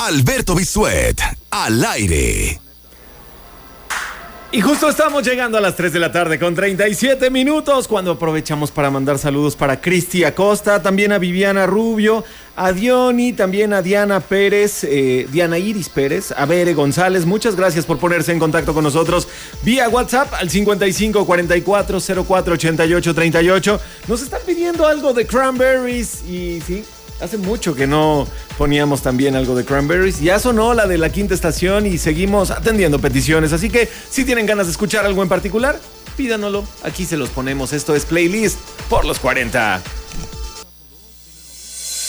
Alberto Bisuet, al aire. Y justo estamos llegando a las 3 de la tarde con 37 minutos, cuando aprovechamos para mandar saludos para Cristi Acosta, también a Viviana Rubio, a Diony, también a Diana Pérez, Diana Iris Pérez, a Bere González. Muchas gracias por ponerse en contacto con nosotros vía WhatsApp al 55 44 04 88 38. Nos están pidiendo algo de Cranberries y sí, hace mucho que no poníamos también algo de Cranberries. Ya sonó la de La Quinta Estación y seguimos atendiendo peticiones. Así que si tienen ganas de escuchar algo en particular, pídanoslo. Aquí se los ponemos. Esto es Playlist por los 40.